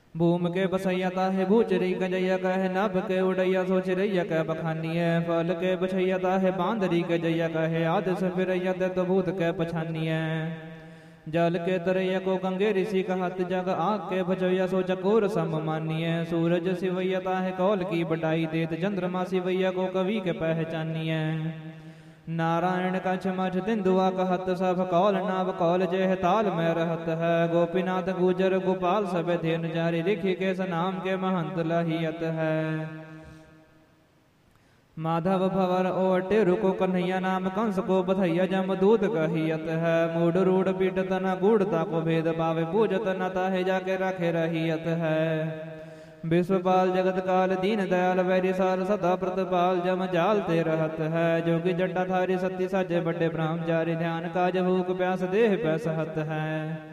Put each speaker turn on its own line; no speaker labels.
भूम के बसैया ताहे भूचरी गजैया कहे नभ के उड़ैया सोचरैया कह बखानिय फल के बछैया ताहे बांदरी गजैया कहे आद से फिरैया ते तो भूत के पछानिय जल के तरैया को गंगे ऋषि कहत जग आग के बचैया सो चकोर सम मानिय सूरज सिवैया ताहे कौल की बटाई देत चंद्रमा सिवैया को कवि के पहचानिय नारायण कछ मछ तिंदुआ कहत सब कौल नाव कौल जय ताल में रहत है गोपीनाथ गुजर गोपाल सब धेन जारी लिखी के नाम के महंत लहियत है माधव भवर ओटे रुको कन्हैया नाम कंस को बधैया जम दूत कहियत है मूड रूढ़ पीट तना गूढ़ता को भेद पावे पूजत न ताहे जाके रखे रहियत है विश्वपाल जगत काल दीन दयाल वैरी साल सदा प्रतिपाल जम जालते रहत है जोगी जट्टा थारी सती साजे बड़े ब्रह्मचारी ध्यान काज भूख प्यास देह पैसहत है